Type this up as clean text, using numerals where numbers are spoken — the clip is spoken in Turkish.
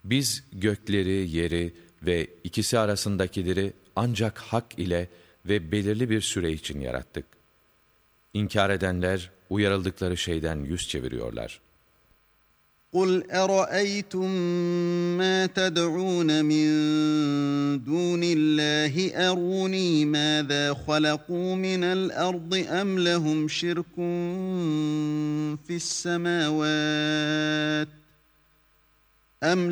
Biz gökleri, yeri ve ikisi arasındakileri ancak hak ile ve belirli bir süre için yarattık. İnkar edenler uyarıldıkları şeyden yüz çeviriyorlar. قُلْ أَرَأَيْتُم مَّا تَدْعُونَ مِن دُونِ اللّٰهِ أَرُونِي مَاذَا خَلَقُوا مِنَ الْأَرْضِ أَمْ لَهُمْ شِرْكٌ فِي السَّمَاوَاتِ